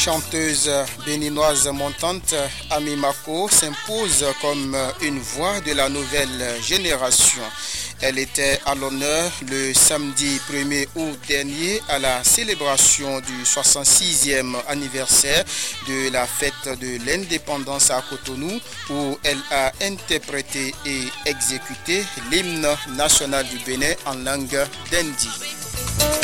Chanteuse béninoise montante, Ami Mako s'impose comme une voix de la nouvelle génération. Elle était à l'honneur le samedi 1er août dernier à la célébration du 66e anniversaire de la fête de l'indépendance à Cotonou où elle a interprété et exécuté l'hymne national du Bénin en langue d'Indi.